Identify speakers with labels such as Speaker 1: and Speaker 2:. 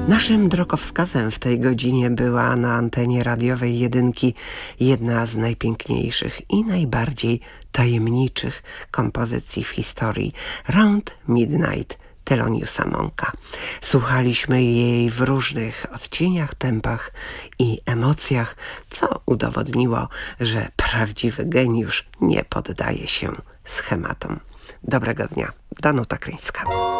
Speaker 1: Naszym drogowskazem w tej godzinie była na antenie radiowej Jedynki jedna z najpiękniejszych i najbardziej tajemniczych kompozycji w historii – Round Midnight Theloniousa Monka. Słuchaliśmy jej w różnych odcieniach, tempach i emocjach, co udowodniło, że prawdziwy geniusz nie poddaje się schematom. Dobrego dnia. Danuta Kryńska.